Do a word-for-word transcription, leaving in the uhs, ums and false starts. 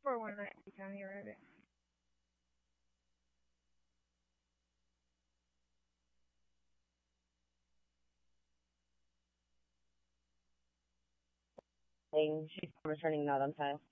For one night, County Rabbit. Saying she's returning not on time.